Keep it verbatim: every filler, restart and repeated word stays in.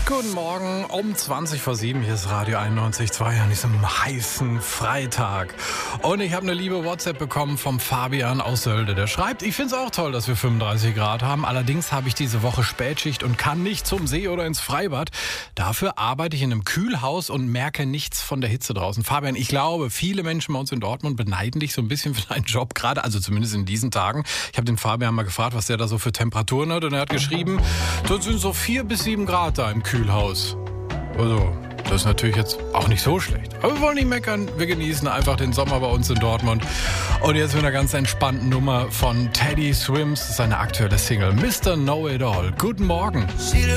Guten Morgen, um zwanzig vor sieben, hier ist Radio einundneunzig Komma zwei an diesem heißen Freitag. Und ich habe eine liebe WhatsApp bekommen vom Fabian aus Sölde. Der schreibt, ich finde es auch toll, dass wir fünfunddreißig Grad haben. Allerdings habe ich diese Woche Spätschicht und kann nicht zum See oder ins Freibad. Dafür arbeite ich in einem Kühlhaus und merke nichts von der Hitze draußen. Fabian, ich glaube, viele Menschen bei uns in Dortmund beneiden dich so ein bisschen für deinen Job gerade, also zumindest in diesen Tagen. Ich habe den Fabian mal gefragt, was der da so für Temperaturen hat, und er hat geschrieben, das sind so vier bis sieben Grad da im Kühlhaus. Also, das ist natürlich jetzt auch nicht so schlecht. Aber wir wollen nicht meckern, wir genießen einfach den Sommer bei uns in Dortmund. Und jetzt mit einer ganz entspannten Nummer von Teddy Swims, seine aktuelle Single Mister Know It All. Guten Morgen.